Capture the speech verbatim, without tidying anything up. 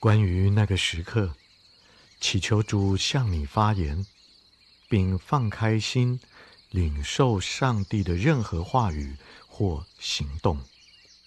关于那个时刻，祈求主向你发言，并放开心，领受上帝的任何话语或行动。